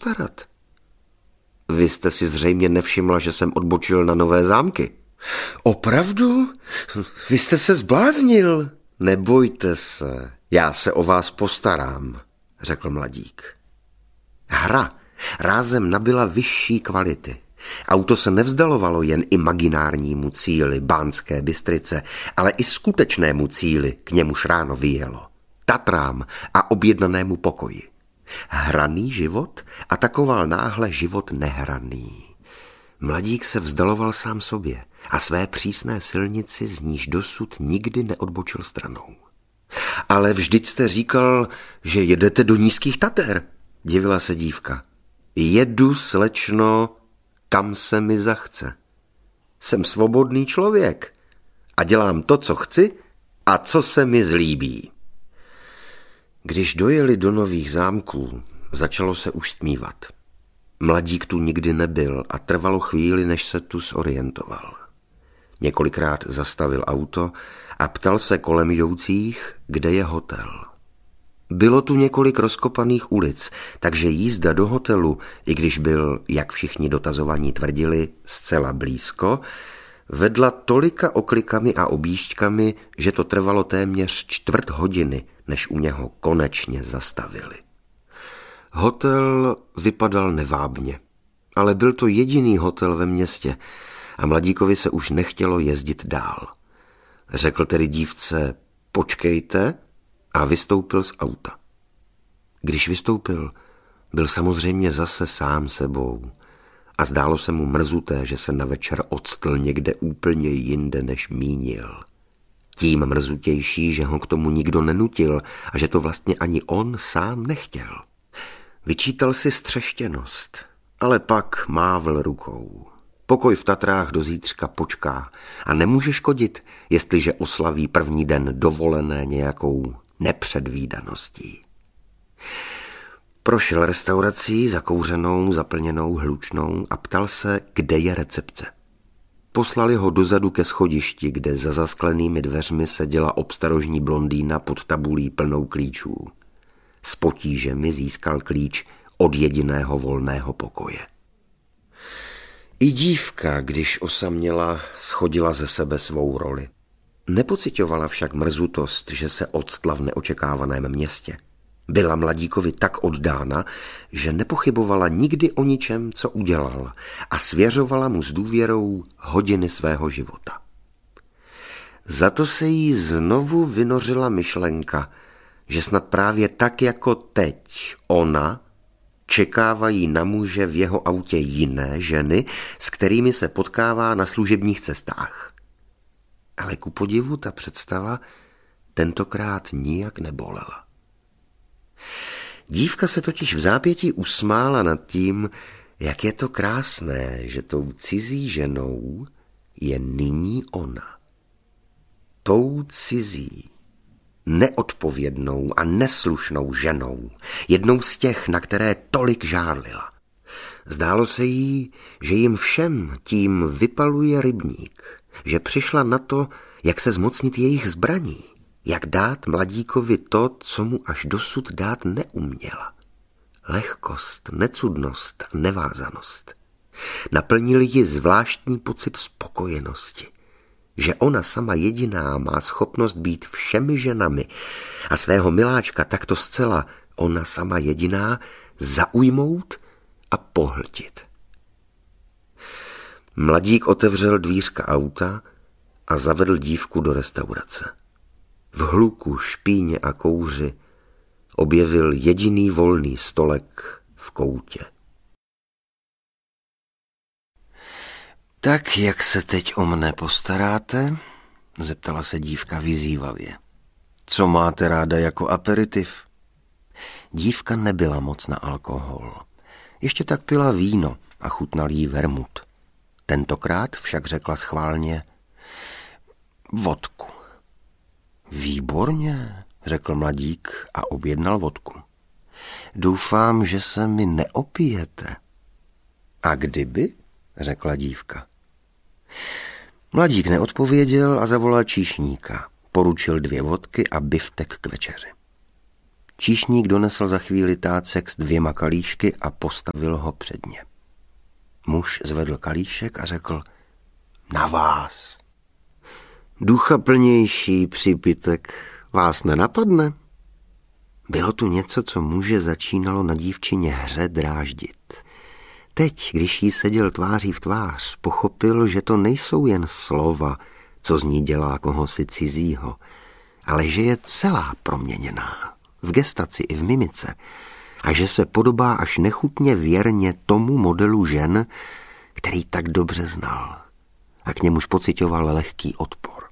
postarat. Vy jste si zřejmě nevšimla, že jsem odbočil na Nové Zámky. Opravdu? Vy jste se zbláznil. Nebojte se, já se o vás postarám, řekl mladík. Hra rázem nabyla vyšší kvality. Auto se nevzdalovalo jen imaginárnímu cíli Banské Bystrice, ale i skutečnému cíli, k němuž ráno vyjelo. Tatrám a objednanému pokoji. Hraný život atakoval náhle život nehraný. Mladík se vzdaloval sám sobě a své přísné silnici, z níž dosud nikdy neodbočil stranou. Ale vždyť jste říkal, že jedete do Nízkých Tater, divila se dívka. Jedu, slečno, kam se mi zachce. Jsem svobodný člověk a dělám to, co chci a co se mi zlíbí. Když dojeli do Nových Zámků, začalo se už stmívat. Mladík tu nikdy nebyl a trvalo chvíli, než se tu zorientoval. Několikrát zastavil auto a ptal se kolem jdoucích, kde je hotel. Bylo tu několik rozkopaných ulic, takže jízda do hotelu, i když byl, jak všichni dotazovaní tvrdili, zcela blízko, vedla tolika oklikami a objížďkami, že to trvalo téměř 1/4 hodiny, než u něho konečně zastavili. Hotel vypadal nevábně, ale byl to jediný hotel ve městě a mladíkovi se už nechtělo jezdit dál. Řekl tedy dívce, počkejte, a vystoupil z auta. Když vystoupil, byl samozřejmě zase sám sebou a zdálo se mu mrzuté, že se na večer octl někde úplně jinde, než mínil. Tím mrzutější, že ho k tomu nikdo nenutil a že to vlastně ani on sám nechtěl. Vyčítal si střeštěnost, ale pak mávl rukou. Pokoj v Tatrách do zítřka počká a nemůže škodit, jestliže oslaví první den dovolené nějakou nepředvídaností. Prošel restaurací zakouřenou, zaplněnou, hlučnou a ptal se, kde je recepce. Poslali ho dozadu ke schodišti, kde za zasklenými dveřmi seděla obstarožní blondýna pod tabulí plnou klíčů. S potížemi získal klíč od jediného volného pokoje. I dívka, když osaměla, schodila ze sebe svou roli. Nepociťovala však mrzutost, že se octla v neočekávaném městě. Byla mladíkovi tak oddána, že nepochybovala nikdy o ničem, co udělal, a svěřovala mu s důvěrou hodiny svého života. Za to se jí znovu vynořila myšlenka, že snad právě tak jako teď ona čekávají na muže v jeho autě jiné ženy, s kterými se potkává na služebních cestách. Ale ku podivu ta představa tentokrát nijak nebolela. Dívka se totiž v zápětí usmála nad tím, jak je to krásné, že tou cizí ženou je nyní ona. Tou cizí, neodpovědnou a neslušnou ženou, jednou z těch, na které tolik žárlila. Zdálo se jí, že jim všem tím vypaluje rybník, že přišla na to, jak se zmocnit jejich zbraní, jak dát mladíkovi to, co mu až dosud dát neuměla. Lehkost, necudnost, nevázanost. Naplnili ji zvláštní pocit spokojenosti, že ona sama jediná má schopnost být všemi ženami a svého miláčka takto zcela ona sama jediná zaujmout a pohltit. Mladík otevřel dvířka auta a zavedl dívku do restaurace. V hluku, špíně a kouři objevil jediný volný stolek v koutě. Tak jak se teď o mne postaráte? Zeptala se dívka vyzývavě. Co máte ráda jako aperitiv? Dívka nebyla moc na alkohol. Ještě tak pila víno a chutnal jí vermut. Tentokrát však řekla schválně vodku. Výborně, řekl mladík a objednal vodku. Doufám, že se mi neopijete. A kdyby? Řekla dívka. Mladík neodpověděl a zavolal číšníka. Poručil 2 vodky a biftek k večeři. Číšník donesl za chvíli tácek s 2 kalíšky a postavil ho před ně. Muž zvedl kalíšek a řekl: Na vás. Duchaplnější přípitek vás nenapadne? Bylo tu něco, co muže začínalo na dívčině hře dráždit. Teď, když jí seděl tváří v tvář, pochopil, že to nejsou jen slova, co z ní dělá kohosi cizího, ale že je celá proměněná, v gestaci i v mimice, a že se podobá až nechutně věrně tomu modelu žen, který tak dobře znal a k němuž pociťoval lehký odpor.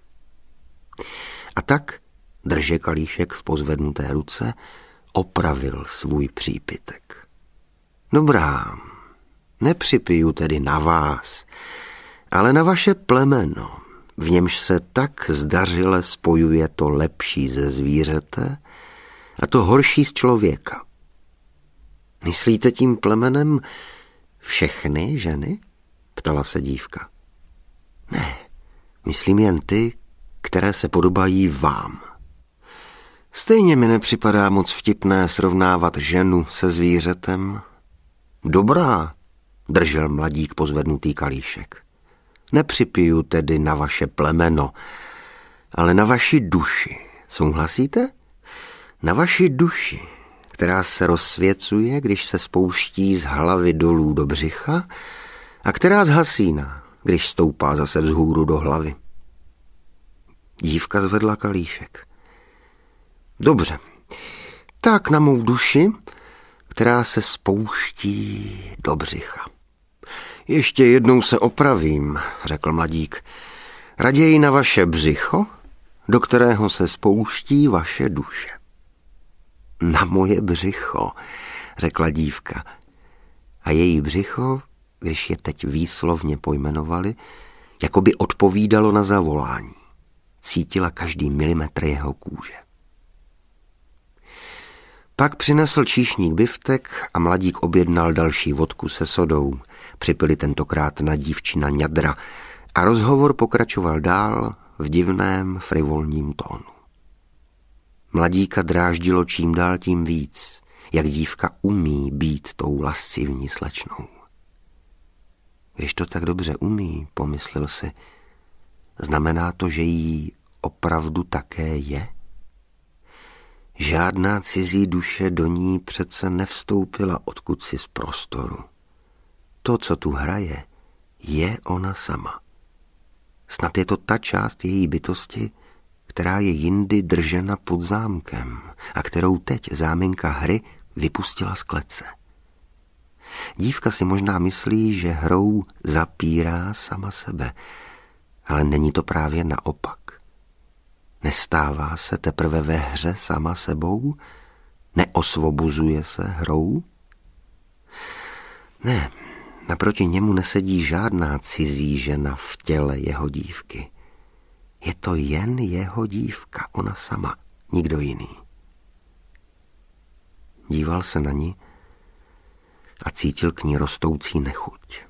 A tak, drže kalíšek v pozvednuté ruce, opravil svůj přípitek. Dobrá, nepřipiju tedy na vás, ale na vaše plemeno, v němž se tak zdařile spojuje to lepší ze zvířete a to horší z člověka. Myslíte tím plemenem všechny ženy? Ptala se dívka. Ne, myslím jen ty, které se podobají vám. Stejně mi nepřipadá moc vtipné srovnávat ženu se zvířetem. Dobrá, držel mladík pozvednutý kalíšek. Nepřipiju tedy na vaše plemeno, ale na vaši duši. Souhlasíte? Na vaši duši, která se rozsvěcuje, když se spouští z hlavy dolů do břicha a která zhasíná, když stoupá zase vzhůru do hlavy. Dívka zvedla kalíšek. Dobře, tak na mou duši, která se spouští do břicha. Ještě jednou se opravím, řekl mladík. Raději na vaše břicho, do kterého se spouští vaše duše. Na moje břicho, řekla dívka. A její břicho, když je teď výslovně pojmenovali, jako by odpovídalo na zavolání. Cítila každý milimetr jeho kůže. Pak přinesl číšník biftek a mladík objednal další vodku se sodou. Připili tentokrát na dívčina ňadra a rozhovor pokračoval dál v divném frivolním tónu. Mladíka dráždilo čím dál tím víc, jak dívka umí být tou lascivní slečnou. Když to tak dobře umí, pomyslel si, znamená to, že jí opravdu také je? Žádná cizí duše do ní přece nevstoupila odkudsi z prostoru. To, co tu hraje, je ona sama. Snad je to ta část její bytosti, která je jindy držena pod zámkem a kterou teď záminka hry vypustila z klece. Dívka si možná myslí, že hrou zapírá sama sebe, ale není to právě naopak. Nestává se teprve ve hře sama sebou? Neosvobozuje se hrou? Ne, naproti němu nesedí žádná cizí žena v těle jeho dívky. Je to jen jeho dívka, ona sama, nikdo jiný. Díval se na ní a cítil k ní rostoucí nechuť.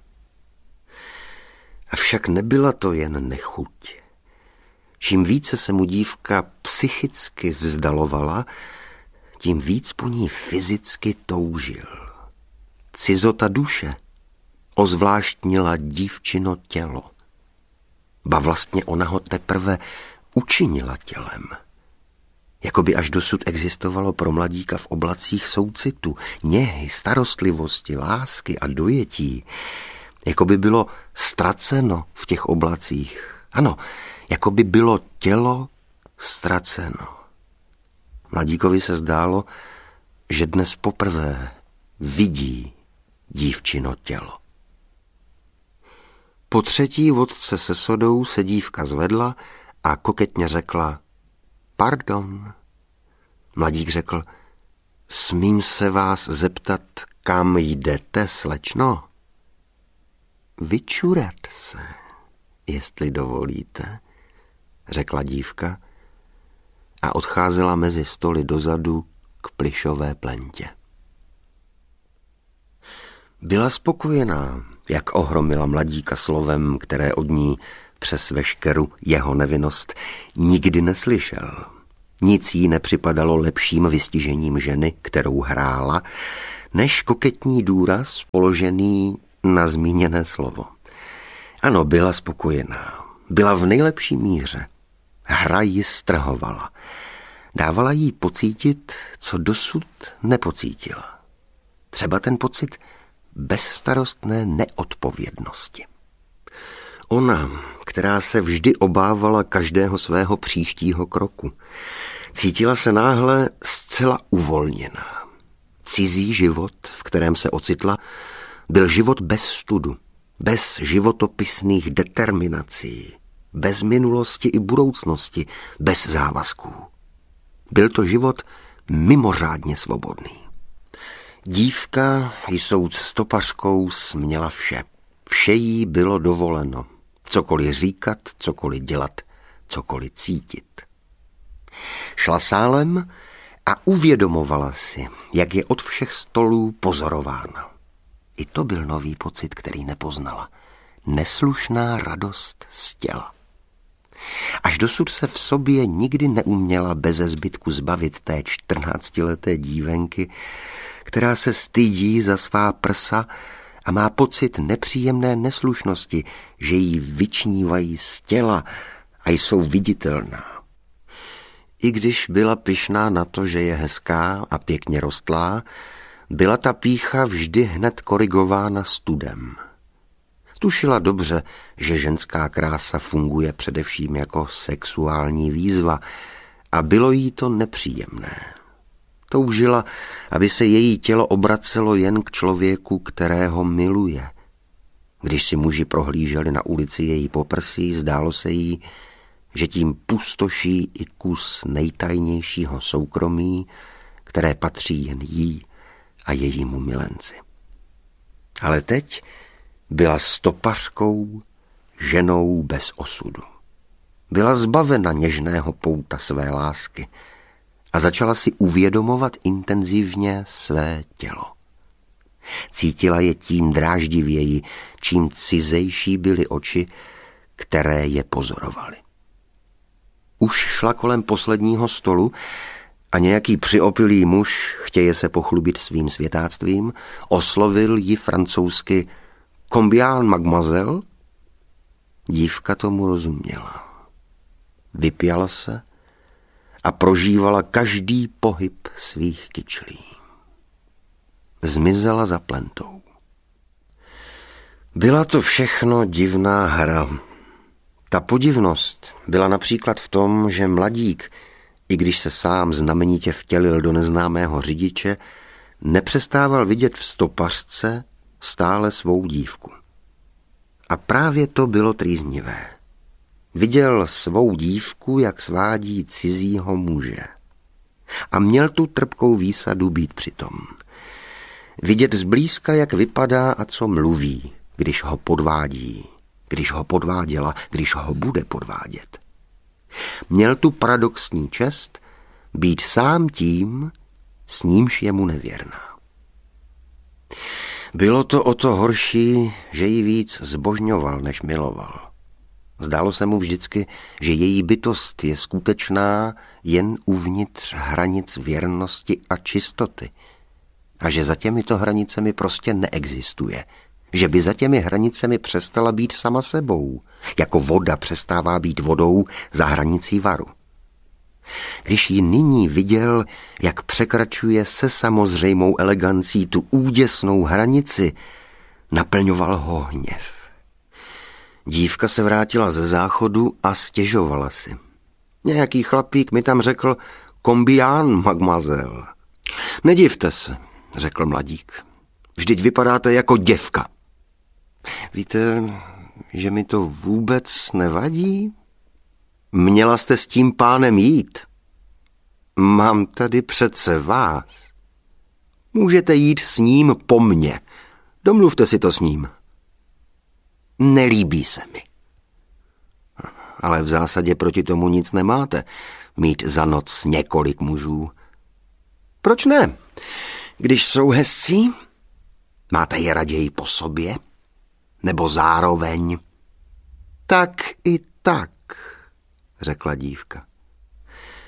Avšak nebyla to jen nechuť. Čím více se mu dívka psychicky vzdalovala, tím víc po ní fyzicky toužil. Cizota duše ozvláštnila dívčino tělo. Ba vlastně ona ho teprve učinila tělem. Jakoby až dosud existovalo pro mladíka v oblacích soucitu, něhy, starostlivosti, lásky a dojetí. Jakoby bylo ztraceno v těch oblacích. Ano, jakoby bylo tělo ztraceno. Mladíkovi se zdálo, že dnes poprvé vidí dívčino tělo. Po třetí vodce se sodou se dívka zvedla a koketně řekla: Pardon. Mladík řekl: Smím se vás zeptat, kam jdete, slečno? Vyčurat se, jestli dovolíte, řekla dívka a odcházela mezi stoly dozadu k plyšové plentě. Byla spokojená, jak ohromila mladíka slovem, které od ní přes veškerou jeho nevinnost nikdy neslyšel. Nic jí nepřipadalo lepším vystižením ženy, kterou hrála, než koketní důraz položený na zmíněné slovo. Ano, byla spokojená. Byla v nejlepší míře. Hra ji strhovala. Dávala jí pocítit, co dosud nepocítila. Třeba ten pocit bezstarostné neodpovědnosti. Ona, která se vždy obávala každého svého příštího kroku, cítila se náhle zcela uvolněná. Cizí život, v kterém se ocitla, byl život bez studu, bez životopisných determinací, bez minulosti i budoucnosti, bez závazků. Byl to život mimořádně svobodný. Dívka, jsou stopařkou, směla vše. Vše jí bylo dovoleno. Cokoliv říkat, cokoliv dělat, cokoliv cítit. Šla sálem a uvědomovala si, jak je od všech stolů pozorována. I to byl nový pocit, který nepoznala. Neslušná radost z těla. Až dosud se v sobě nikdy neuměla beze zbytku zbavit té 14leté dívenky, která se stydí za svá prsa a má pocit nepříjemné neslušnosti, že jí vyčnívají z těla a jsou viditelná. I když byla pyšná na to, že je hezká a pěkně rostlá, byla ta pýcha vždy hned korigována studem. Tušila dobře, že ženská krása funguje především jako sexuální výzva a bylo jí to nepříjemné. Toužila, aby se její tělo obracelo jen k člověku, kterého miluje. Když si muži prohlíželi na ulici její poprsí, zdálo se jí, že tím pustoší i kus nejtajnějšího soukromí, které patří jen jí a jejímu milenci. Ale teď byla stopařkou, ženou bez osudu. Byla zbavena něžného pouta své lásky a začala si uvědomovat intenzivně své tělo. Cítila je tím dráždivěji, čím cizejší byly oči, které je pozorovaly. Už šla kolem posledního stolu a nějaký přiopilý muž, chtěje se pochlubit svým světáctvím, oslovil ji francouzsky Combien, mademoiselle? Dívka tomu rozuměla. Vypjala se a prožívala každý pohyb svých kyčlí. Zmizela za plentou. Byla to všechno divná hra. Ta podivnost byla například v tom, že mladík, i když se sám znamenitě vtělil do neznámého řidiče, nepřestával vidět v stopařce stále svou dívku. A právě to bylo trýznivé. Viděl svou dívku, jak svádí cizího muže. A měl tu trpkou výsadu být přitom. Vidět zblízka, jak vypadá a co mluví, když ho podvádí, když ho podváděla, když ho bude podvádět. Měl tu paradoxní čest být sám tím, s nímž je mu nevěrná. Bylo to o to horší, že ji víc zbožňoval, než miloval. Zdálo se mu vždycky, že její bytost je skutečná jen uvnitř hranic věrnosti a čistoty a že za těmito hranicemi prostě neexistuje, že by za těmi hranicemi přestala být sama sebou, jako voda přestává být vodou za hranicí varu. Když ji nyní viděl, jak překračuje se samozřejmou elegancí tu úděsnou hranici, naplňoval ho hněv. Dívka se vrátila ze záchodu a stěžovala si. Nějaký chlapík mi tam řekl Combien, mademoiselle. Nedivte se, řekl mladík. Vždyť vypadáte jako děvka. Víte, že mi to vůbec nevadí? Měla jste s tím pánem jít. Mám tady přece vás. Můžete jít s ním po mně. Domluvte si to s ním. Nelíbí se mi. Ale v zásadě proti tomu nic nemáte. Mít za noc několik mužů. Proč ne? Když jsou hezcí, máte je raději po sobě? Nebo zároveň? Tak i tak, řekla dívka.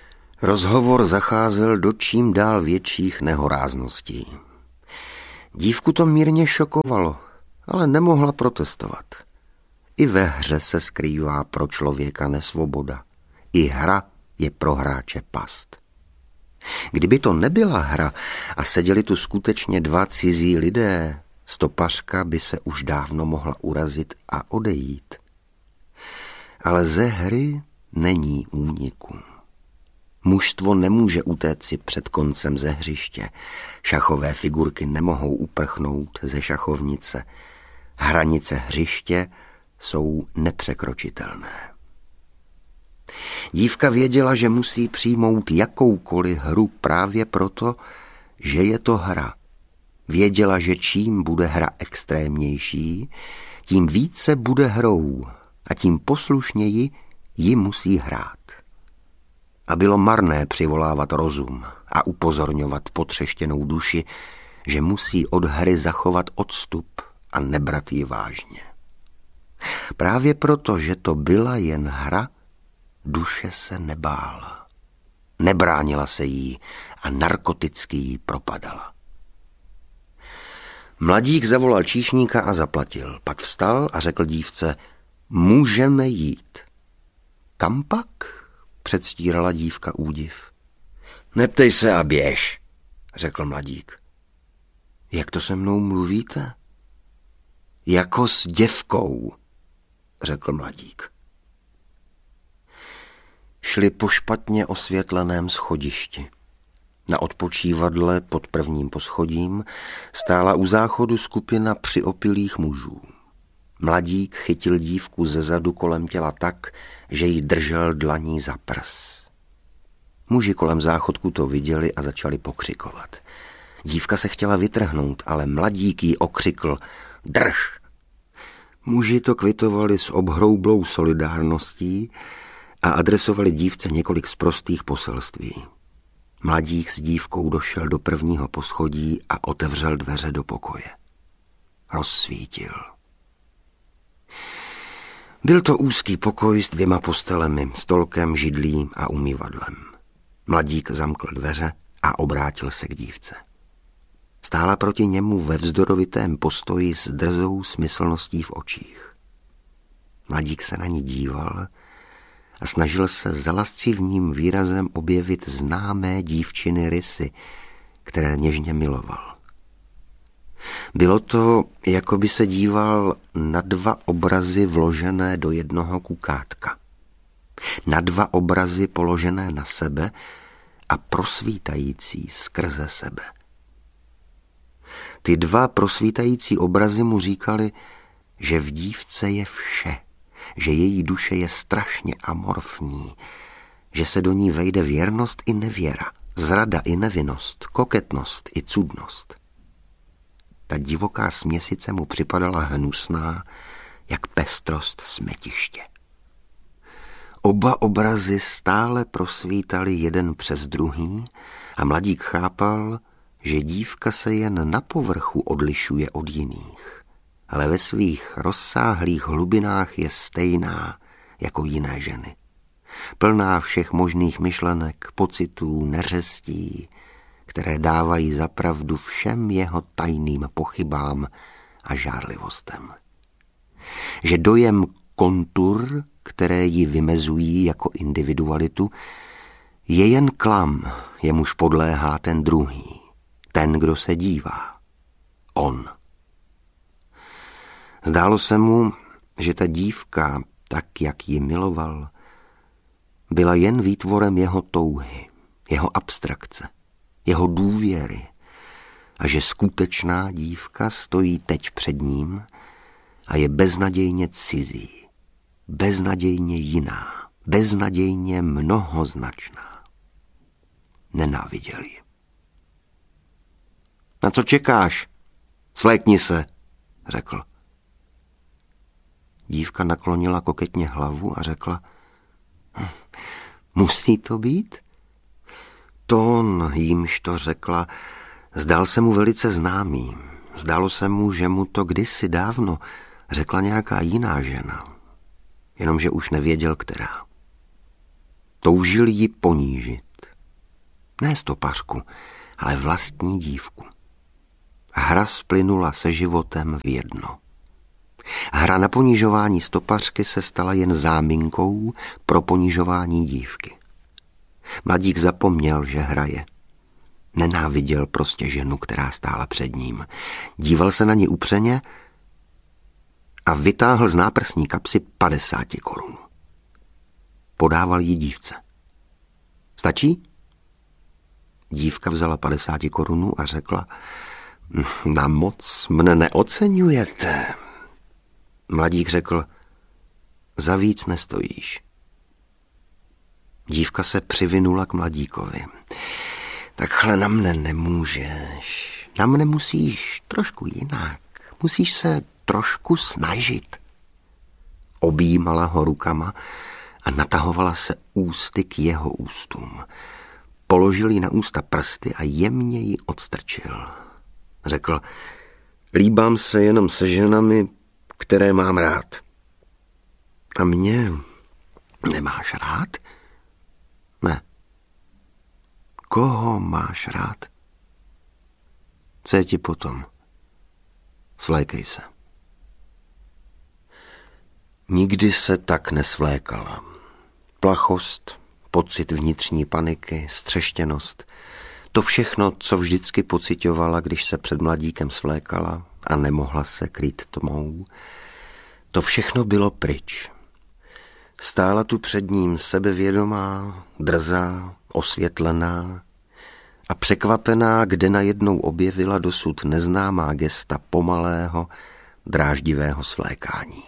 Rozhovor zacházel do čím dál větších nehorázností. Dívku to mírně šokovalo, ale nemohla protestovat. I ve hře se skrývá pro člověka nesvoboda. I hra je pro hráče past. Kdyby to nebyla hra a seděli tu skutečně dva cizí lidé, stopařka by se už dávno mohla urazit a odejít. Ale ze hry není úniku. Mužstvo nemůže utéci před koncem ze hřiště. Šachové figurky nemohou uprchnout ze šachovnice. Hranice hřiště jsou nepřekročitelné. Dívka věděla, že musí přijmout jakoukoliv hru právě proto, že je to hra. Věděla, že čím bude hra extrémnější, tím více bude hrou a tím poslušněji ji musí hrát. A bylo marné přivolávat rozum a upozorňovat potřeštěnou duši, že musí od hry zachovat odstup a nebrat ji vážně. Právě proto, že to byla jen hra, duše se nebála. Nebránila se jí a narkoticky jí propadala. Mladík zavolal číšníka a zaplatil. Pak vstal a řekl dívce, můžeme jít. Kam pak? Předstírala dívka údiv. Neptej se a běž, řekl mladík. Jak to se mnou mluvíte? Jako s děvkou, řekl mladík. Šli po špatně osvětleném schodišti. Na odpočívadle pod prvním poschodím stála u záchodu skupina přiopilých mužů. Mladík chytil dívku zezadu kolem těla tak, že jí držel dlaní za prs. Muži kolem záchodku to viděli a začali pokřikovat. Dívka se chtěla vytrhnout, ale mladík jí okřikl drž. Muži to kvitovali s obhroublou solidárností a adresovali dívce několik sprostých poselství. Mladík s dívkou došel do prvního poschodí a otevřel dveře do pokoje. Rozsvítil. Byl to úzký pokoj s 2 postelemi, stolkem, židlí a umývadlem. Mladík zamkl dveře a obrátil se k dívce. Stála proti němu ve vzdorovitém postoji s drzou smyslností v očích. Mladík se na ní díval a snažil se za lascivým výrazem objevit známé dívčiny rysy, které něžně miloval. Bylo to, jako by se díval na 2 obrazy vložené do jednoho kukátka. Na 2 obrazy položené na sebe a prosvítající skrze sebe. Ty 2 prosvítající obrazy mu říkali, že v dívce je vše, že její duše je strašně amorfní, že se do ní vejde věrnost i nevěra, zrada i nevinnost, koketnost i cudnost. Ta divoká směsice mu připadala hnusná, jak pestrost smetiště. Oba obrazy stále prosvítali jeden přes druhý a mladík chápal, že dívka se jen na povrchu odlišuje od jiných, ale ve svých rozsáhlých hlubinách je stejná jako jiné ženy. Plná všech možných myšlenek, pocitů, neřestí, které dávají za pravdu všem jeho tajným pochybám a žárlivostem. Že dojem kontur, které ji vymezují jako individualitu, je jen klam, jemuž podléhá ten druhý, ten, kdo se dívá. On. Zdálo se mu, že ta dívka, tak jak ji miloval, byla jen výtvorem jeho touhy, jeho abstrakce, jeho důvěry a že skutečná dívka stojí teď před ním a je beznadějně cizí, beznadějně jiná, beznadějně mnohoznačná. Nenáviděl ji. Na co čekáš? Svlékni se, řekl. Dívka naklonila koketně hlavu a řekla, musí to být? Tón, jímž to řekla, zdál se mu velice známý. Zdálo se mu, že mu to kdysi dávno řekla nějaká jiná žena, jenomže už nevěděl, která. Toužil ji ponížit, Ne stopařku, ale vlastní dívku. Hra splynula se životem v jedno. Hra na ponižování stopařky se stala jen záminkou pro ponižování dívky. Mladík zapomněl, že hraje. Nenáviděl prostě ženu, která stála před ním. Díval se na ní upřeně a vytáhl z náprsní kapsy 50 korun. Podával jí dívce. Stačí? Dívka vzala 50 korunů a řekla: Na moc mne neoceňujete. Mladík řekl: Za víc nestojíš. Dívka se přivinula k mladíkovi. Takhle na mne nemůžeš. Na mne musíš trošku jinak. Musíš se trošku snažit. Objímala ho rukama a natahovala se ústy k jeho ústům. Položil jí na ústa prsty a jemně ji odstrčil. Řekl: Líbám se jenom se ženami, které mám rád. A mě nemáš rád? Ne. Koho máš rád? Co je ti potom? Svlékej se. Nikdy se tak nesvlékala. Plachost, pocit vnitřní paniky, střeštěnost, to všechno, co vždycky pociťovala, když se před mladíkem svlékala a nemohla se krýt tmou, to všechno bylo pryč. Stála tu před ním sebevědomá, drzá, osvětlená a překvapená, kde najednou objevila dosud neznámá gesta pomalého, dráždivého svlékání.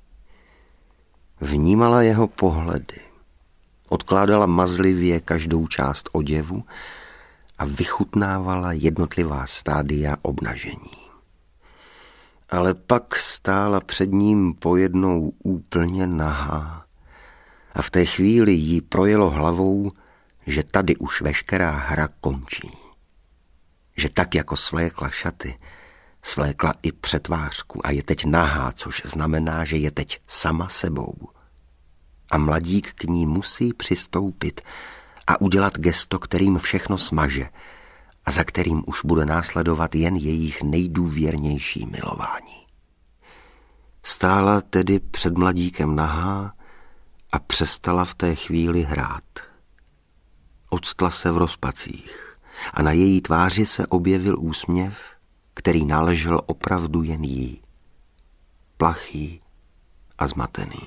Vnímala jeho pohledy, odkládala mazlivě každou část oděvu a vychutnávala jednotlivá stádia obnažení. Ale pak stála před ním pojednou úplně nahá a v té chvíli jí projelo hlavou, že tady už veškerá hra končí. Že tak jako svlékla šaty, svlékla i přetvářku a je teď nahá, což znamená, že je teď sama sebou. A mladík k ní musí přistoupit a udělat gesto, kterým všechno smaže a za kterým už bude následovat jen jejich nejdůvěrnější milování. Stála tedy před mladíkem nahá a přestala v té chvíli hrát. Octla se v rozpacích a na její tváři se objevil úsměv, který náležel opravdu jen jí. Plachý a zmatený.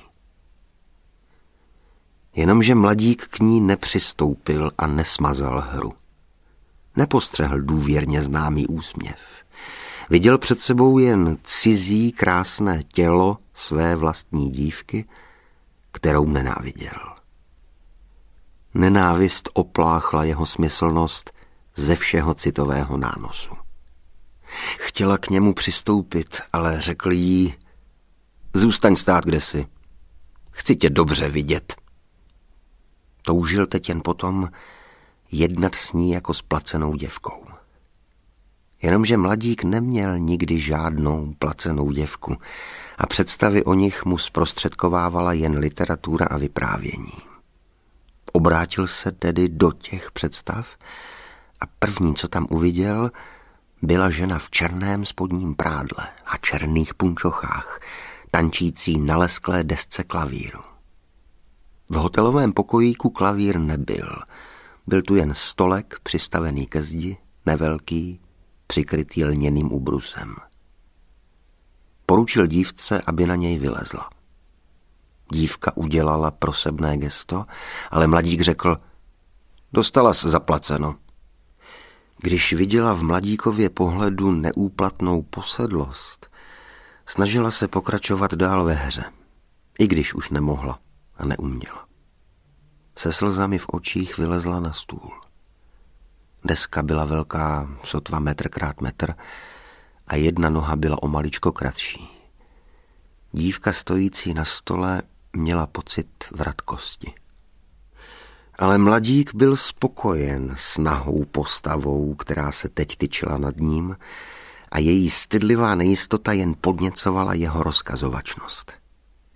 Jenomže mladík k ní nepřistoupil a nesmazal hru. Nepostřehl důvěrně známý úsměv. Viděl před sebou jen cizí krásné tělo své vlastní dívky, kterou nenáviděl. Nenávist opláchla jeho smyslnost ze všeho citového nánosu. Chtěla k němu přistoupit, ale řekl jí: Zůstaň stát, kde jsi. Chci tě dobře vidět. Toužil teď jen potom jednat s ní jako s placenou děvkou. Jenomže mladík neměl nikdy žádnou placenou děvku a představy o nich mu zprostředkovávala jen literatura a vyprávění. Obrátil se tedy do těch představ a první, co tam uviděl, byla žena v černém spodním prádle a černých punčochách, tančící na lesklé desce klavíru. V hotelovém pokojíku klavír nebyl. Byl tu jen stolek přistavený ke zdi, nevelký, přikrytý lněným ubrusem. Poručil dívce, aby na něj vylezla. Dívka udělala prosebné gesto, ale mladík řekl: Dostala jsi zaplaceno. Když viděla v mladíkově pohledu neúplatnou posedlost, snažila se pokračovat dál ve hře, i když už nemohla a neuměla. Se slzami v očích vylezla na stůl. Deska byla velká sotva metr krát metr a jedna noha byla o maličko kratší. Dívka stojící na stole měla pocit vratkosti. Ale mladík byl spokojen s nahou postavou, která se teď tyčila nad ním, a její stydlivá nejistota jen podněcovala jeho rozkazovačnost.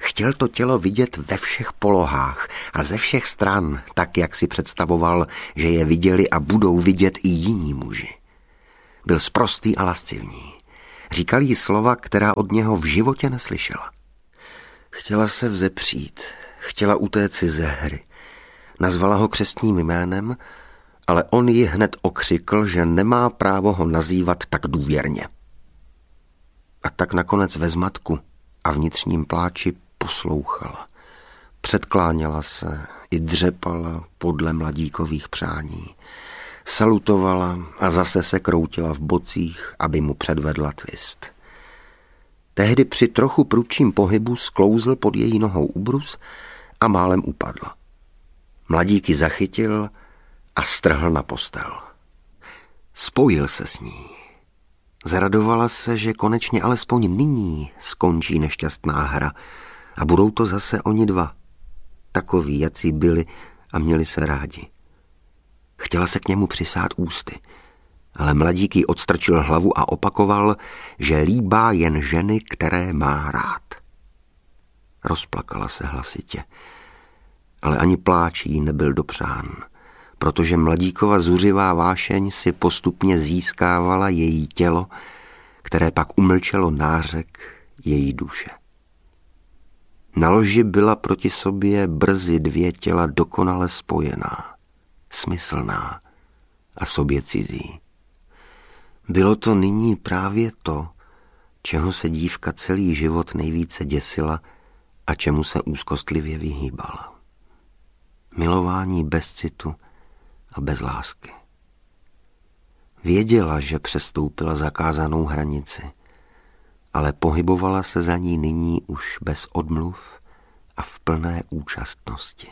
Chtěl to tělo vidět ve všech polohách a ze všech stran, tak, jak si představoval, že je viděli a budou vidět i jiní muži. Byl sprostý a lascivní. Říkal jí slova, která od něho v životě neslyšela. Chtěla se vzepřít, chtěla utéci ze hry. Nazvala ho křestním jménem, ale on ji hned okřikl, že nemá právo ho nazývat tak důvěrně. A tak nakonec ve zmatku a vnitřním pláči poslouchala. Předkláněla se i dřepala podle mladíkových přání. Salutovala a zase se kroutila v bocích, aby mu předvedla twist. Tehdy při trochu prudším pohybu sklouzl pod její nohou ubrus a málem upadla. Mladík ji zachytil a strhl na postel. Spojil se s ní. Zaradovala se, že konečně alespoň nyní skončí nešťastná hra a budou to zase oni dva. Takoví, jací byli a měli se rádi. Chtěla se k němu přisát ústy, ale mladík jí odstrčil hlavu a opakoval, že líbá jen ženy, které má rád. Rozplakala se hlasitě, ale ani pláč jí nebyl dopřán, protože mladíkova zuřivá vášeň si postupně získávala její tělo, které pak umlčelo nářek její duše. Na loži byla proti sobě brzy dvě těla dokonale spojená, smyslná a sobě cizí. Bylo to nyní právě to, čeho se dívka celý život nejvíce děsila a čemu se úzkostlivě vyhýbala. Milování bez citu a bez lásky. Věděla, že přestoupila zakázanou hranici, ale pohybovala se za ní nyní už bez odmluv a v plné účastnosti.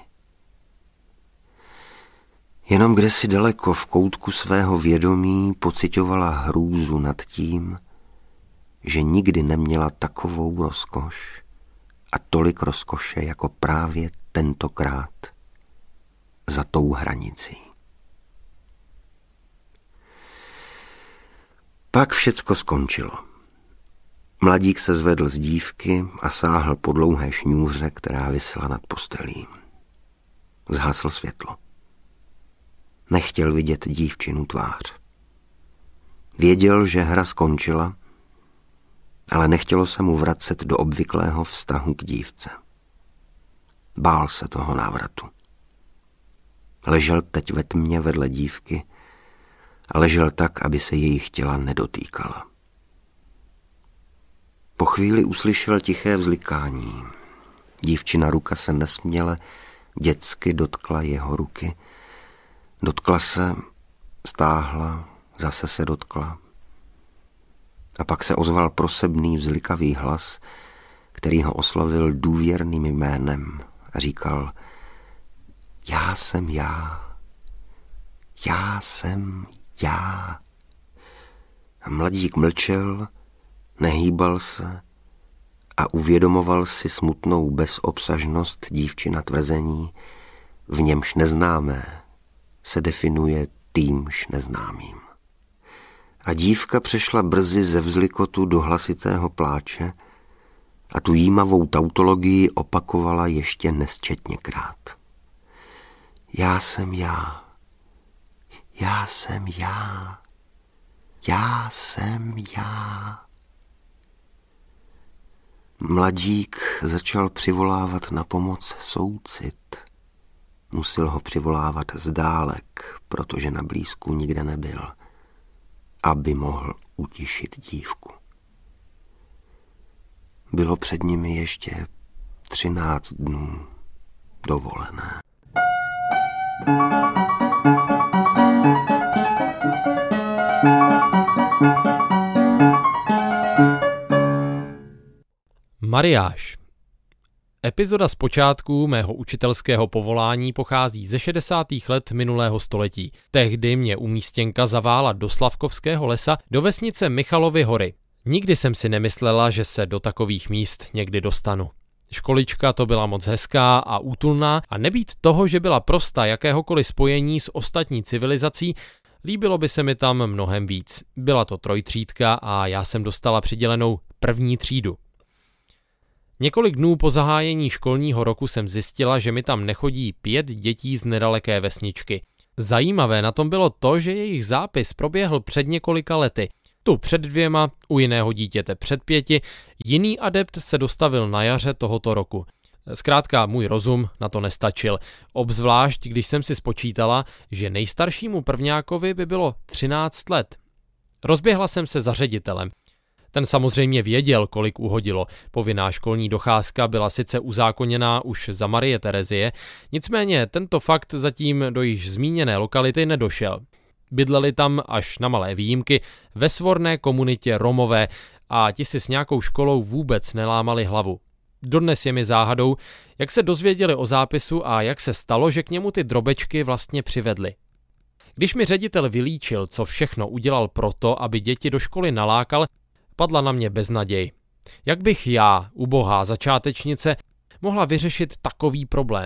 Jenom kdesi daleko v koutku svého vědomí pociťovala hrůzu nad tím, že nikdy neměla takovou rozkoš a tolik rozkoše jako právě tentokrát za tou hranicí. Pak všecko skončilo. Mladík se zvedl z dívky a sáhl po dlouhé šňůře, která visela nad postelí. Zhasl světlo. Nechtěl vidět dívčinu tvář. Věděl, že hra skončila, ale nechtělo se mu vracet do obvyklého vztahu k dívce. Bál se toho návratu. Ležel teď ve tmě vedle dívky a ležel tak, aby se jejich těla nedotýkala. Po chvíli uslyšel tiché vzlikání. Dívčina ruka se nesměle dětsky dotkla jeho ruky. Dotkla se, stáhla, zase se dotkla. A pak se ozval prosebný vzlikavý hlas, který ho oslovil důvěrným jménem a říkal: Já jsem já, já jsem já. A mladík mlčel, nehýbal se a uvědomoval si smutnou bezobsažnost dívčina tvrzení, v němž neznámé se definuje týmž neznámým. A dívka přešla brzy ze vzlikotu do hlasitého pláče a tu jímavou tautologii opakovala ještě nesčetněkrát. Já jsem já, já jsem já, já jsem já. Mladík začal přivolávat na pomoc soucit. Musel ho přivolávat zdálek, protože na blízku nikde nebyl, aby mohl utišit dívku. Bylo před nimi ještě 13 dnů dovolené. Mariáš. Epizoda z počátku mého učitelského povolání pochází ze 60. let minulého století. Tehdy mě umístěnka zavála do Slavkovského lesa do vesnice Michalovy hory. Nikdy jsem si nemyslela, že se do takových míst někdy dostanu. Školička to byla moc hezká a útulná a nebýt toho, že byla prosta jakéhokoliv spojení s ostatní civilizací, líbilo by se mi tam mnohem víc. Byla to trojtřídka a já jsem dostala přidělenou první třídu. Několik dnů po zahájení školního roku jsem zjistila, že mi tam nechodí 5 dětí z nedaleké vesničky. Zajímavé na tom bylo to, že jejich zápis proběhl před několika lety. Tu před 2, u jiného dítěte před 5, jiný adept se dostavil na jaře tohoto roku. Zkrátka můj rozum na to nestačil, obzvlášť když jsem si spočítala, že nejstaršímu prvňákovi by bylo 13 let. Rozběhla jsem se za ředitelem. Ten samozřejmě věděl, kolik uhodilo. Povinná školní docházka byla sice uzákoněná už za Marie Terezie, nicméně tento fakt zatím do již zmíněné lokality nedošel. Bydleli tam, až na malé výjimky, ve svorné komunitě Romové a ti si s nějakou školou vůbec nelámali hlavu. Dodnes je mi záhadou, jak se dozvěděli o zápisu a jak se stalo, že k němu ty drobečky vlastně přivedli. Když mi ředitel vylíčil, co všechno udělal proto, aby děti do školy nalákal, padla na mě beznaděj. Jak bych já, ubohá začátečnice, mohla vyřešit takový problém?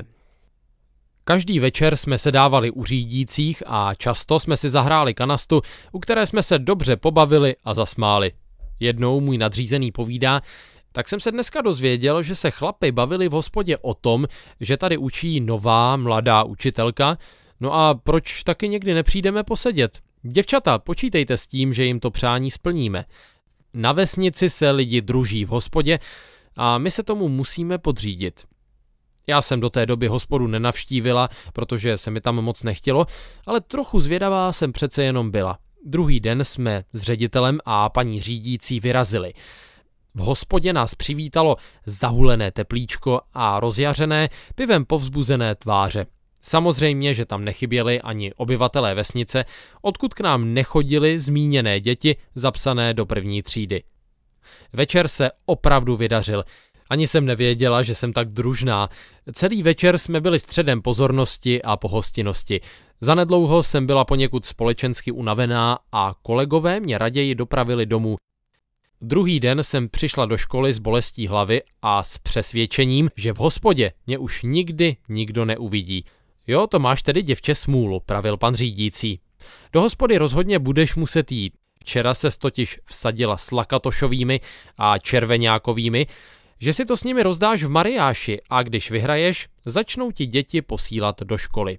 Každý večer jsme se dávali u řídících a často jsme si zahráli kanastu, u které jsme se dobře pobavili a zasmáli. Jednou můj nadřízený povídá: tak jsem se dneska dozvěděl, že se chlapi bavili v hospodě o tom, že tady učí nová mladá učitelka, no a proč taky někdy nepřijdeme posedět? Děvčata, počítejte s tím, že jim to přání splníme. Na vesnici se lidi druží v hospodě a my se tomu musíme podřídit. Já jsem do té doby hospodu nenavštívila, protože se mi tam moc nechtělo, ale trochu zvědavá jsem přece jenom byla. Druhý den jsme s ředitelem a paní řídící vyrazili. V hospodě nás přivítalo zahulené teplíčko a rozjařené, pivem povzbuzené tváře. Samozřejmě, že tam nechyběli ani obyvatelé vesnice, odkud k nám nechodili zmíněné děti zapsané do 1. třídy. Večer se opravdu vydařil. Ani jsem nevěděla, že jsem tak družná. Celý večer jsme byli středem pozornosti a pohostinnosti. Zanedlouho jsem byla poněkud společensky unavená a kolegové mě raději dopravili domů. Druhý den jsem přišla do školy s bolestí hlavy a s přesvědčením, že v hospodě mě už nikdy nikdo neuvidí. Jo, to máš tedy, děvče, smůlu, pravil pan řídící. Do hospody rozhodně budeš muset jít. Včera ses totiž vsadila s Lakatošovými a Červeňákovými, že si to s nimi rozdáš v mariáši a když vyhraješ, začnou ti děti posílat do školy.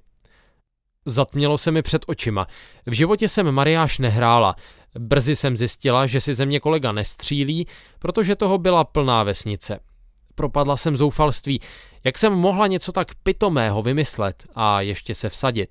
Zatmělo se mi před očima. V životě jsem mariáš nehrála. Brzy jsem zjistila, že si ze mě kolega nestřílí, protože toho byla plná vesnice. Propadla jsem zoufalství, jak jsem mohla něco tak pitomého vymyslet a ještě se vsadit.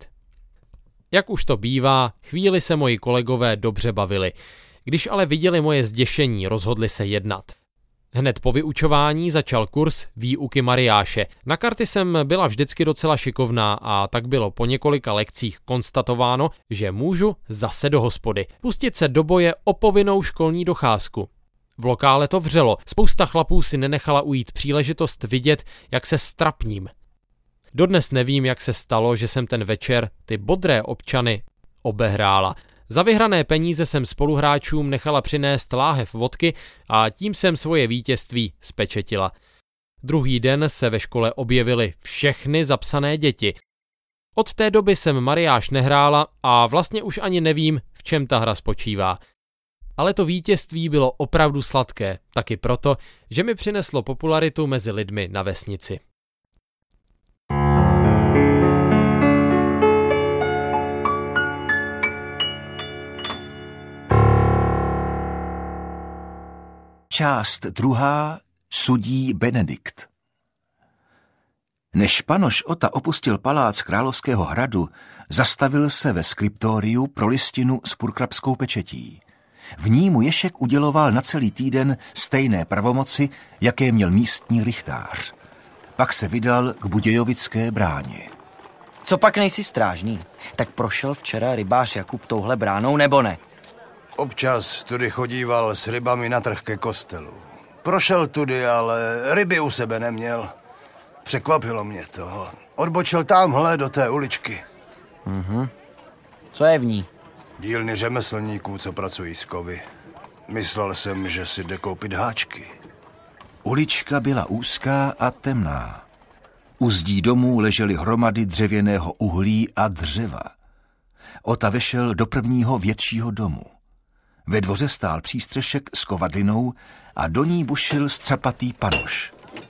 Jak už to bývá, chvíli se moji kolegové dobře bavili. Když ale viděli moje zděšení, rozhodli se jednat. Hned po vyučování začal kurz výuky mariáše. Na karty jsem byla vždycky docela šikovná a tak bylo po několika lekcích konstatováno, že můžu zase do hospody. Pustit se do boje o povinnou školní docházku. V lokále to vřelo, spousta chlapů si nenechala ujít příležitost vidět, jak se strapním. Dodnes nevím, jak se stalo, že jsem ten večer ty bodré občany obehrála. Za vyhrané peníze jsem spoluhráčům nechala přinést láhev vodky a tím jsem svoje vítězství spečetila. Druhý den se ve škole objevily všechny zapsané děti. Od té doby jsem mariáš nehrála a vlastně už ani nevím, v čem ta hra spočívá. Ale to vítězství bylo opravdu sladké, taky proto, že mi přineslo popularitu mezi lidmi na vesnici. Část 2. Sudí Benedikt. Než panoš Ota opustil palác Královského hradu, zastavil se ve skriptoriu pro listinu s purkrabskou pečetí. V ní mu Ježek uděloval na celý týden stejné pravomoci, jaké měl místní rychtář. Pak se vydal k Budějovické bráně. Co pak nejsi strážný? Tak prošel včera rybář Jakub touhle bránou, nebo ne? Občas tudy chodíval s rybami na trh ke kostelu. Prošel tudy, ale ryby u sebe neměl. Překvapilo mě to. Odbočil tamhle do té uličky. Co je v ní? Dílny řemeslníků, co pracují s kovy. Myslel jsem, že si jde koupit háčky. Ulička byla úzká a temná. U zdí domů ležely hromady dřevěného uhlí a dřeva. Ota vešel do prvního většího domu. Ve dvoře stál přístřešek s kovadlinou a do ní bušil střapatý panoš.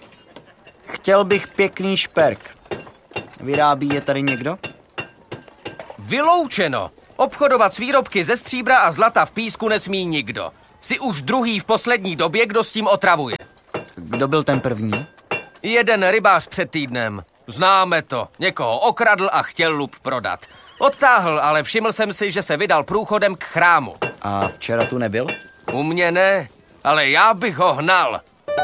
Chtěl bych pěkný šperk. Vyrábí je tady někdo? Vyloučeno! Obchodovat s výrobky ze stříbra a zlata v písku nesmí nikdo. Jsi už druhý v poslední době, kdo s tím otravuje. Kdo byl ten první? Jeden rybář před týdnem. Známe to. Někoho okradl a chtěl lup prodat. Odtáhl, ale všiml jsem si, že se vydal průchodem k chrámu. A včera tu nebyl? U mě ne, ale já bych ho hnal.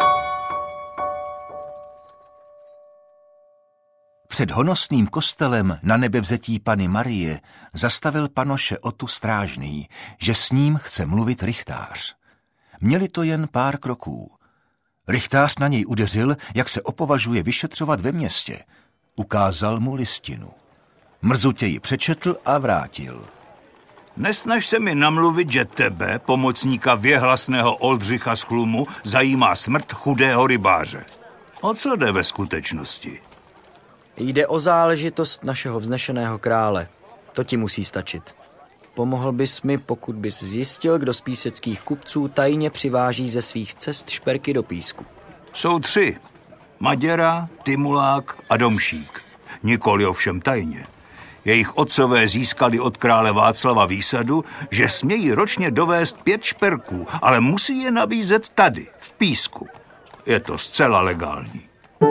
Před honosným kostelem na nebevzetí Panny Marie zastavil panoše Otu strážný, že s ním chce mluvit rychtář. Měli to jen pár kroků. Rychtář na něj udeřil, jak se opovažuje vyšetřovat ve městě. Ukázal mu listinu. Mrzutě ji přečetl a vrátil. Nesnaž se mi namluvit, že tebe, pomocníka věhlasného Oldřicha z Chlumu, zajímá smrt chudého rybáře. O co jde ve skutečnosti? Jde o záležitost našeho vznešeného krále. To ti musí stačit. Pomohl bys mi, pokud bys zjistil, kdo z píseckých kupců tajně přiváží ze svých cest šperky do písku. Jsou 3. Maděra, Timulák a Domšík. Nikoli ovšem tajně. Jejich otcové získali od krále Václava výsadu, že smějí ročně dovést 5 šperků, ale musí je nabízet tady, v písku. Je to zcela legální.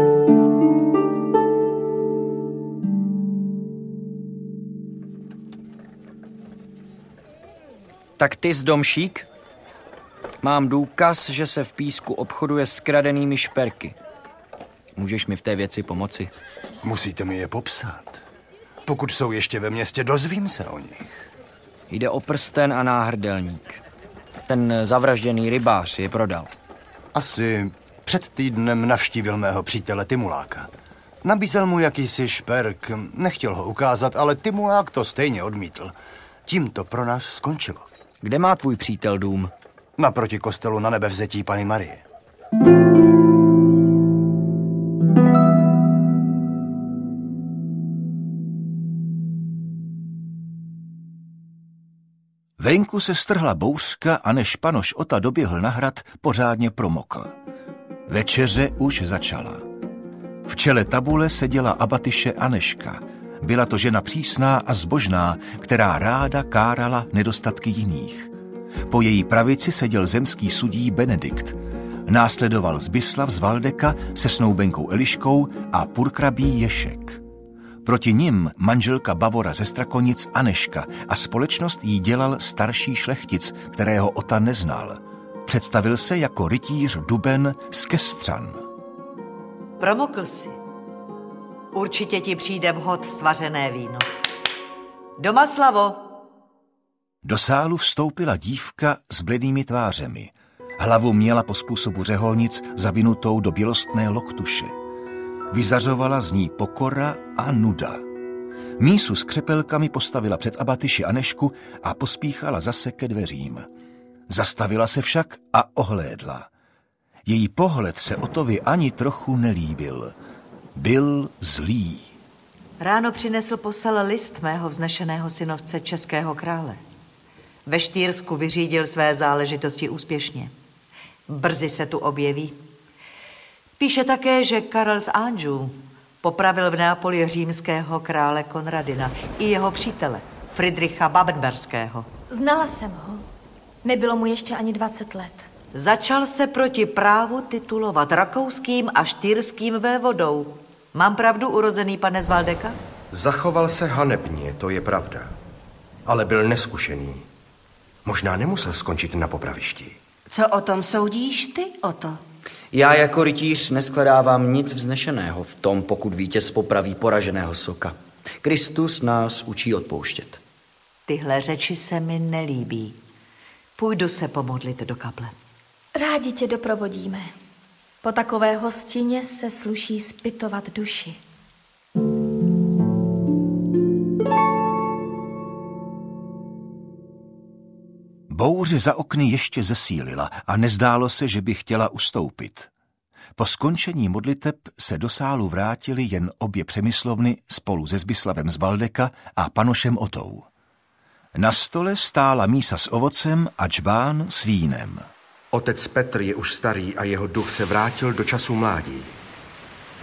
Tak ty z Domšík? Mám důkaz, že se v písku obchoduje s kradenými šperky. Můžeš mi v té věci pomoci? Musíte mi je popsat. Pokud jsou ještě ve městě, dozvím se o nich. Jde o prsten a náhrdelník. Ten zavražděný rybář je prodal. Asi před týdnem navštívil mého přítele Timuláka. Nabízel mu jakýsi šperk, nechtěl ho ukázat, ale Timulák to stejně odmítl. Tím to pro nás skončilo. Kde má tvůj přítel dům? Naproti kostelu na nebevzetí Panny Marie. Venku se strhla bouřka a než panoš Ota doběhl na hrad, pořádně promokl. Večeře už začala. V čele tabule seděla abatyše Aneška. Byla to žena přísná a zbožná, která ráda kárala nedostatky jiných. Po její pravici seděl zemský sudí Benedikt. Následoval Zbislav z Valdeka se snoubenkou Eliškou a purkrabí Ješek. Proti nim manželka Bavora ze Strakonic Aneška a společnost jí dělal starší šlechtic, kterého Ota neznal. Představil se jako rytíř Duben z Kestřan. Promokl jsi. Určitě ti přijde vhod svařené víno. Domaslavo! Do sálu vstoupila dívka s bledými tvářemi. Hlavu měla po způsobu řeholnic zavinutou do bělostné loktuše. Vyzařovala z ní pokora a nuda. Mísu s křepelkami postavila před abatyši Anešku a pospíchala zase ke dveřím. Zastavila se však a ohlédla. Její pohled se Otovi ani trochu nelíbil. Byl zlý. Ráno přinesl posel list mého vznešeného synovce českého krále. Ve Štýrsku vyřídil své záležitosti úspěšně. Brzy se tu objeví. Píše také, že Karel z Anjou popravil v Neapoli římského krále Konradina i jeho přítele, Fridricha Babenberského. Znala jsem ho. Nebylo mu ještě ani 20 let. Začal se proti právu titulovat rakouským a štýrským vévodou. Mám pravdu, urozený pane z Valdeka? Zachoval se hanebně, to je pravda. Ale byl neskušený. Možná nemusel skončit na popravišti. Co o tom soudíš ty, Oto? Já jako rytíř neskladávám nic vznešeného v tom, pokud vítěz popraví poraženého soka. Kristus nás učí odpouštět. Tyhle řeči se mi nelíbí. Půjdu se pomodlit do kaple. Rádi tě doprovodíme. Po takové hostině se sluší zpytovat duši. Bouře za okny ještě zesílila a nezdálo se, že by chtěla ustoupit. Po skončení modliteb se do sálu vrátili jen obě přemyslovny spolu se Zbislavem z Valdeka a panošem Otou. Na stole stála mísa s ovocem a džbán s vínem. Otec Petr je už starý a jeho duch se vrátil do času mládí.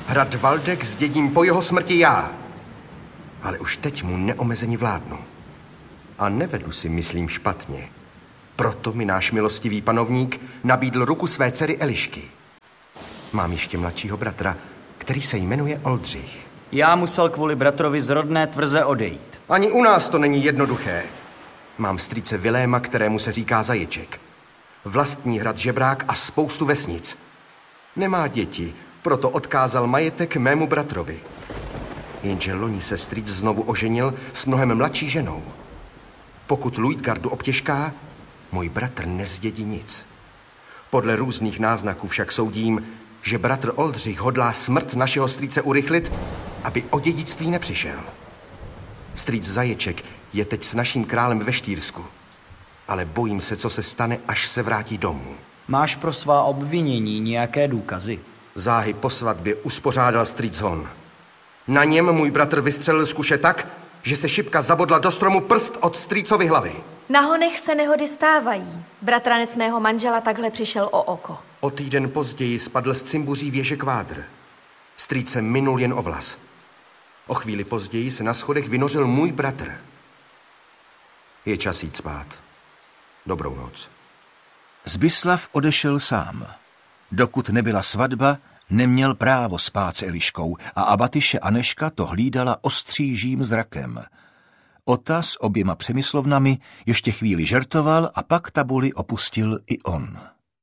Hrad Valdek zdědím po jeho smrti já. Ale už teď mu neomezeně vládnu. A nevedu si, myslím, špatně. Proto mi náš milostivý panovník nabídl ruku své dcery Elišky. Mám ještě mladšího bratra, který se jmenuje Oldřich. Já musel kvůli bratrovi z rodné tvrze odejít. Ani u nás to není jednoduché. Mám strýce Viléma, kterému se říká Zaječek. Vlastní hrad Žebrák a spoustu vesnic. Nemá děti, proto odkázal majetek mému bratrovi. Jenže loni se strýc znovu oženil s mnohem mladší ženou. Pokud Luitgardu obtěžká, můj bratr nezdědí nic. Podle různých náznaků však soudím, že bratr Oldřich hodlá smrt našeho strýce urychlit, aby o dědictví nepřišel. Strýc Zaječek je teď s naším králem ve Štýrsku, ale bojím se, co se stane, až se vrátí domů. Máš pro svá obvinění nějaké důkazy? Záhy po svatbě uspořádal strýc hon. Na něm můj bratr vystřelil z kuše tak, že se šipka zabodla do stromu prst od strýcovy hlavy. Na honech se nehody stávají. Bratranec mého manžela takhle přišel o oko. O týden později spadl z cimbuří věže Kvádr. Strýc se minul jen o vlas. O chvíli později se na schodech vynořil můj bratr. Je čas jít spát. Dobrou noc. Zbislav odešel sám. Dokud nebyla svatba, neměl právo spát s Eliškou a abatyše Anežka to hlídala ostřížím zrakem. Ota s oběma přemyslovnami ještě chvíli žertoval a pak tabuli opustil i on.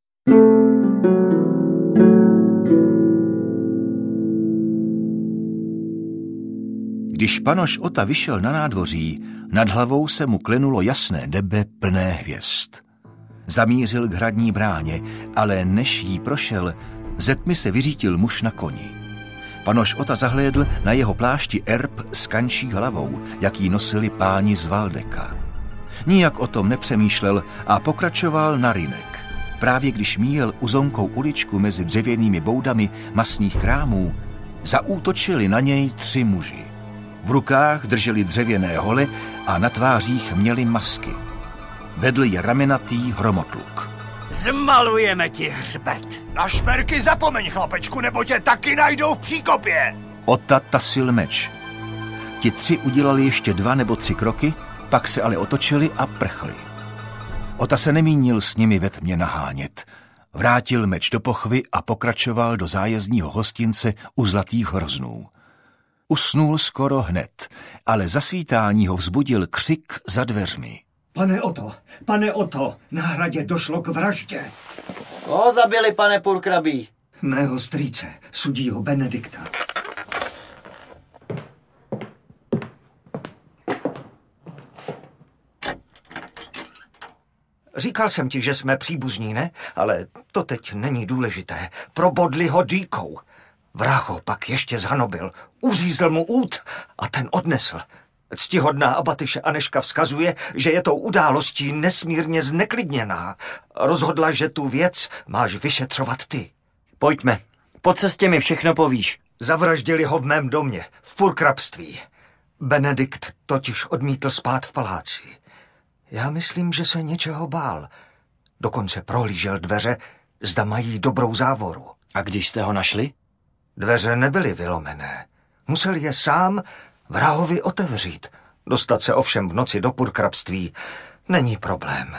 Když panoš Ota vyšel na nádvoří, nad hlavou se mu klenulo jasné nebe plné hvězd. Zamířil k hradní bráně, ale než jí prošel, ze tmy se vyřítil muž na koni. Panoš Ota zahlédl na jeho plášti erb s kančí hlavou, jaký nosili páni z Valdeka. Nijak o tom nepřemýšlel a pokračoval na rynek. Právě když míjel uzonkou uličku mezi dřevěnými boudami masných krámů, zaútočili na něj 3 muži. V rukách drželi dřevěné hole a na tvářích měli masky. Vedl je ramenatý hromotluk. Zmalujeme ti hřbet. Na šperky zapomeň, chlapečku, nebo tě taky najdou v příkopě. Ota tasil meč. Ti 3 udělali ještě 2 nebo 3 kroky, pak se ale otočili a prchli. Ota se nemínil s nimi ve tmě nahánět. Vrátil meč do pochvy a pokračoval do zájezdního hostince u Zlatých hroznů. Usnul skoro hned, ale za svítání ho vzbudil křik za dveřmi. Pane Oto, na hradě došlo k vraždě. Koho zabili, pane purkrabí? Mého strýce, sudího Benedikta. Říkal jsem ti, že jsme příbuzní, ne? Ale to teď není důležité. Probodli ho dýkou. Vrah ho pak ještě zhanobil. Uřízl mu út a ten odnesl. Ctihodná abatyše Anežka vzkazuje, že je tou událostí nesmírně zneklidněná. Rozhodla, že tu věc máš vyšetřovat ty. Pojďme. Po cestě mi všechno povíš. Zavraždili ho v mém domě, v purkrabství. Benedikt totiž odmítl spát v paláci. Já myslím, že se něčeho bál. Dokonce prohlížel dveře, zda mají dobrou závoru. A když jste ho našli? Dveře nebyly vylomené. Musel je sám vrahovi otevřít. Dostat se ovšem v noci do purkrabství není problém.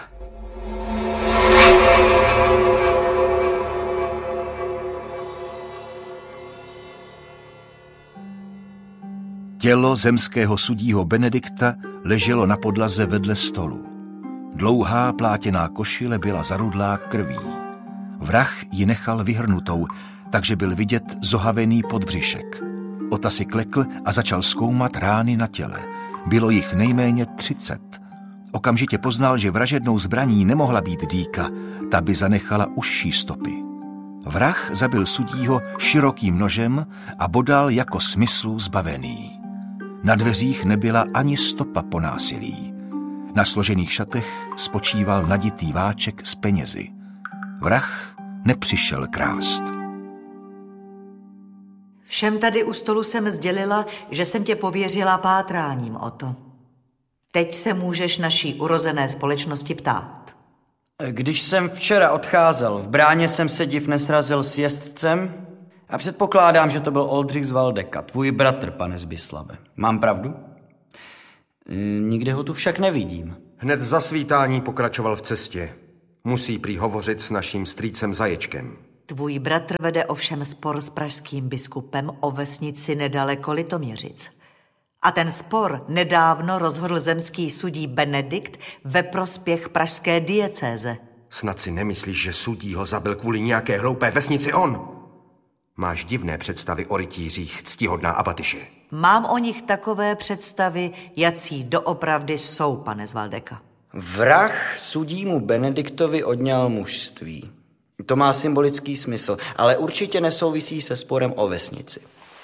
Tělo zemského sudího Benedikta leželo na podlaze vedle stolu. Dlouhá plátěná košile byla zarudlá krví. Vrah ji nechal vyhrnutou, takže byl vidět zohavený podbřišek. Ota si klekl a začal zkoumat rány na těle. Bylo jich nejméně 30. Okamžitě poznal, že vražednou zbraní nemohla být dýka, ta by zanechala užší stopy. Vrah zabil sudího širokým nožem a bodal jako smyslu zbavený. Na dveřích nebyla ani stopa po násilí. Na složených šatech spočíval naditý váček s penězi. Vrah nepřišel krást. Všem tady u stolu jsem sdělila, že jsem tě pověřila pátráním o to. Teď se můžeš naší urozené společnosti ptát. Když jsem včera odcházel, v bráně jsem se div nesrazil s jezdcem, A předpokládám, že to byl Oldřich z Valdeka, tvůj bratr, pane Zbyslave. Mám pravdu? Nikde ho tu však nevidím. Hned za svítání pokračoval v cestě. Musí prý hovořit s naším strýcem Zaječkem. Tvůj bratr vede ovšem spor s pražským biskupem o vesnici nedaleko Litoměřic. A ten spor nedávno rozhodl zemský sudí Benedikt ve prospěch pražské diecéze. Snad si nemyslíš, že sudí ho zabil kvůli nějaké hloupé vesnici on? Máš divné představy o rytířích, ctihodná Abatyši. Mám o nich takové představy, jací doopravdy jsou, pane z Valdeka. Vrah sudímu Benediktovi odňal mužství. To má symbolický smysl, ale určitě nesouvisí se sporem o vesnici.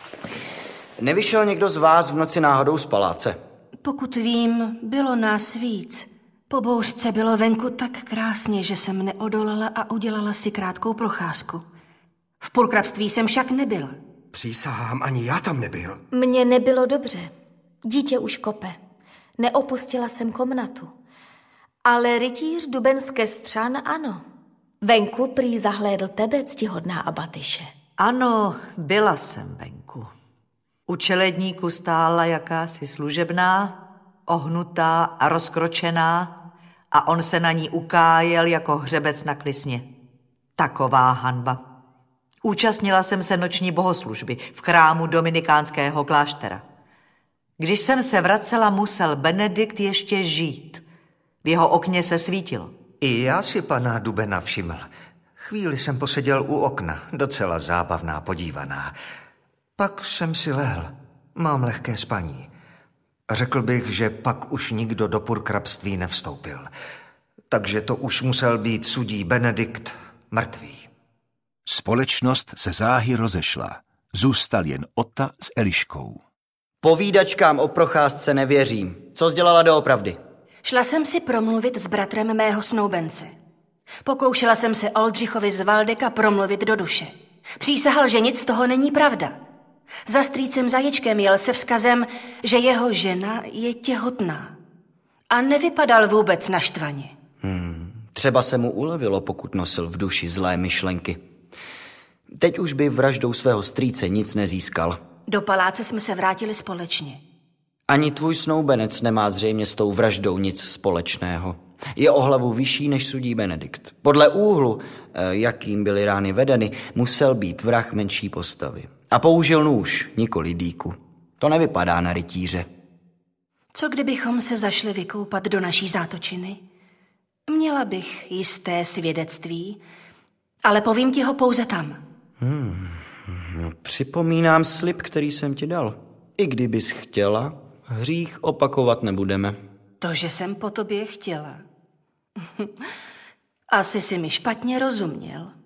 Nevyšel někdo z vás v noci náhodou z paláce? Pokud vím, bylo nás víc. Po bouřce bylo venku tak krásně, že jsem neodolala a udělala si krátkou procházku. V purkrabství jsem však nebyla. Přísahám, ani já tam nebyl. Mně nebylo dobře. Dítě už kope. Neopustila jsem komnatu. Ale rytíř Dubenské Střan ano. Venku prý zahlédl tebe, ctihodná Abatyše. Ano, byla jsem venku. U čeledníku stála jakási služebná, ohnutá a rozkročená a on se na ní ukájel jako hřebec na klisně. Taková hanba. Účastnila jsem se noční bohoslužby v chrámu dominikánského kláštera. Když jsem se vracela, musel Benedikt ještě žít. V jeho okně se svítilo. I já si pana Dubena všiml. Chvíli jsem poseděl u okna, docela zábavná podívaná. Pak jsem si lehl. Mám lehké spaní. Řekl bych, že pak už nikdo do purkrabství nevstoupil. Takže to už musel být sudí Benedikt mrtvý. Společnost se záhy rozešla. Zůstal jen Ota s Eliškou. Povídačkám o procházce nevěřím. Co jsi dělala doopravdy? Šla jsem si promluvit s bratrem mého snoubence. Pokoušela jsem se Oldřichovi z Valdeka promluvit do duše. Přísahal, že nic z toho není pravda. Za strýcem Zaječkem jel se vzkazem, že jeho žena je těhotná. A nevypadal vůbec naštvaně. Třeba se mu ulevilo, pokud nosil v duši zlé myšlenky. Teď už by vraždou svého strýce nic nezískal. Do paláce jsme se vrátili společně. Ani tvůj snoubenec nemá zřejmě s tou vraždou nic společného. Je o hlavu vyšší než sudí Benedikt. Podle úhlu, jakým byly rány vedeny, musel být vrah menší postavy. A použil nůž, nikoli dýku. To nevypadá na rytíře. Co kdybychom se zašli vykoupat do naší zátočiny? Měla bych jisté svědectví, ale povím ti ho pouze tam. Připomínám slib, který jsem ti dal. I kdybys chtěla, hřích opakovat nebudeme. To, že jsem po tobě chtěla. Asi si mi špatně rozuměl.